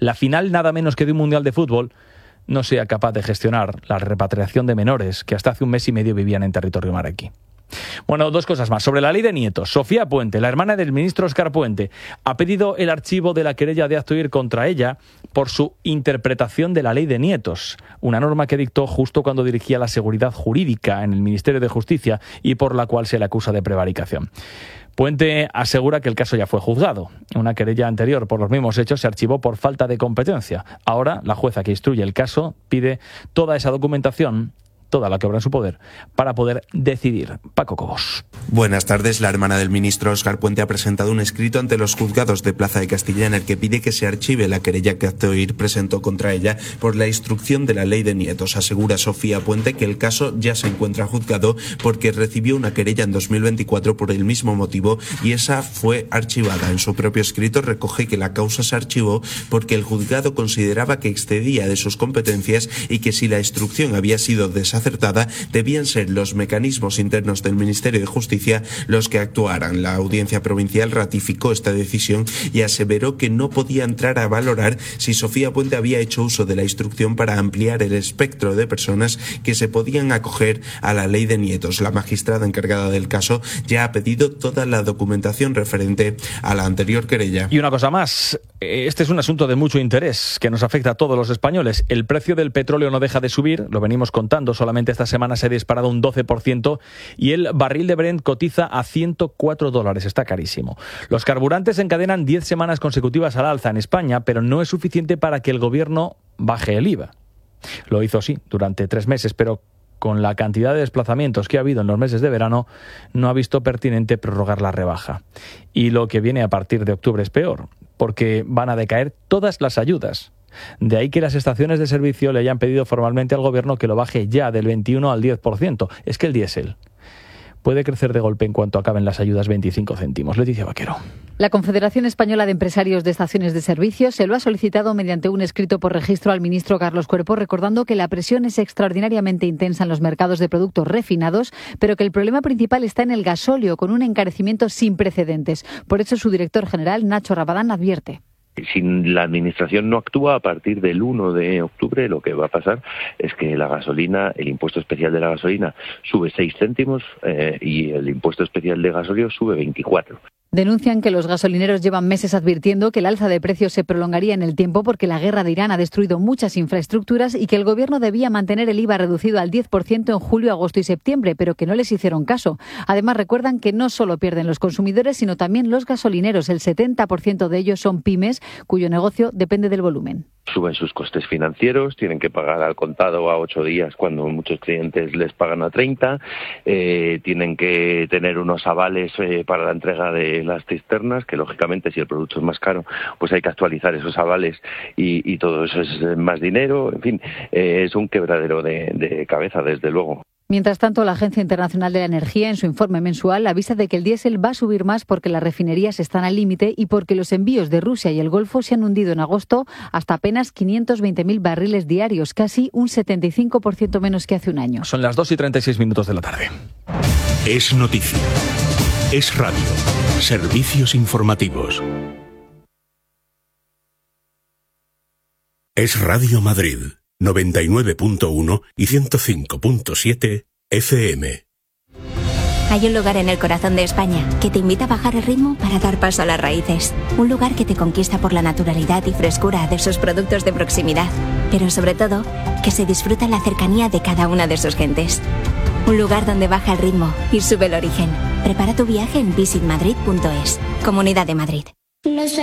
la final nada menos que de un mundial de fútbol, no sea capaz de gestionar la repatriación de menores que hasta hace un mes y medio vivían en territorio marroquí. Bueno, dos cosas más. Sobre la ley de nietos, Sofía Puente, la hermana del ministro Óscar Puente, ha pedido el archivo de la querella de Acto Oír contra ella por su interpretación de la ley de nietos, una norma que dictó justo cuando dirigía la seguridad jurídica en el Ministerio de Justicia y por la cual se le acusa de prevaricación. Puente asegura que el caso ya fue juzgado. Una querella anterior por los mismos hechos se archivó por falta de competencia. Ahora, la jueza que instruye el caso pide toda esa documentación, toda la que obra en su poder, para poder decidir. Paco Cobos. Buenas tardes. La hermana del ministro Óscar Puente ha presentado un escrito ante los juzgados de Plaza de Castilla en el que pide que se archive la querella que Acto Oír presentó contra ella por la instrucción de la ley de nietos. Asegura Sofía Puente que el caso ya se encuentra juzgado porque recibió una querella en 2024 por el mismo motivo y esa fue archivada. En su propio escrito recoge que la causa se archivó porque el juzgado consideraba que excedía de sus competencias y que si la instrucción había sido desacertada, debían ser los mecanismos internos del Ministerio de Justicia los que actuaran. La Audiencia Provincial ratificó esta decisión y aseveró que no podía entrar a valorar si Sofía Puente había hecho uso de la instrucción para ampliar el espectro de personas que se podían acoger a la ley de nietos. La magistrada encargada del caso ya ha pedido toda la documentación referente a la anterior querella. Y una cosa más, este es un asunto de mucho interés que nos afecta a todos los españoles. El precio del petróleo no deja de subir, lo venimos contando, solamente esta semana se ha disparado un 12% y el barril de Brent cotiza a $104, está carísimo. Los carburantes encadenan 10 semanas consecutivas al alza en España, pero no es suficiente para que el gobierno baje el IVA. Lo hizo sí durante 3 meses, pero con la cantidad de desplazamientos que ha habido en los meses de verano, no ha visto pertinente prorrogar la rebaja. Y lo que viene a partir de octubre es peor, porque van a decaer todas las ayudas. De ahí que las estaciones de servicio le hayan pedido formalmente al gobierno que lo baje ya del 21 al 10%. Es que el diésel puede crecer de golpe en cuanto acaben las ayudas 25 céntimos. Leticia Vaquero. La Confederación Española de Empresarios de Estaciones de Servicio se lo ha solicitado mediante un escrito por registro al ministro Carlos Cuerpo, recordando que la presión es extraordinariamente intensa en los mercados de productos refinados, pero que el problema principal está en el gasóleo, con un encarecimiento sin precedentes. Por eso su director general, Nacho Rabadán, advierte. Si la Administración no actúa a partir del 1 de octubre, lo que va a pasar es que la gasolina, el impuesto especial de la gasolina sube 6 céntimos y el impuesto especial de gasóleo sube 24. Denuncian que los gasolineros llevan meses advirtiendo que el alza de precios se prolongaría en el tiempo porque la guerra de Irán ha destruido muchas infraestructuras y que el gobierno debía mantener el IVA reducido al 10% en julio, agosto y septiembre, pero que no les hicieron caso. Además, recuerdan que no solo pierden los consumidores, sino también los gasolineros. El 70% de ellos son pymes, cuyo negocio depende del volumen. Suben sus costes financieros, tienen que pagar al contado a 8 días cuando muchos clientes les pagan a 30, tienen que tener unos avales para la entrega de las cisternas, que lógicamente si el producto es más caro, pues hay que actualizar esos avales y todo eso es más dinero, en fin, es un quebradero de cabeza, desde luego. Mientras tanto, la Agencia Internacional de la Energía, en su informe mensual, avisa de que el diésel va a subir más porque las refinerías están al límite y porque los envíos de Rusia y el Golfo se han hundido en agosto hasta apenas 520.000 barriles diarios, casi un 75% menos que hace un año. Son las 2:36 de la tarde. Es noticia. Es radio. Servicios informativos. Es Radio Madrid. 99.1 y 105.7 FM. Hay un lugar en el corazón de España que te invita a bajar el ritmo para dar paso a las raíces. Un lugar que te conquista por la naturalidad y frescura de sus productos de proximidad, pero sobre todo, que se disfruta en la cercanía de cada una de sus gentes. Un lugar donde baja el ritmo y sube el origen. Prepara tu viaje en visitmadrid.es. Comunidad de Madrid.